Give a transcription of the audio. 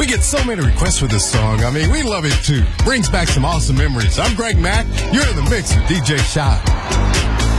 We get so many requests for this song. I mean, we love it too. Brings back some awesome memories. I'm Greg Mack. You're in the mix with DJ Shy.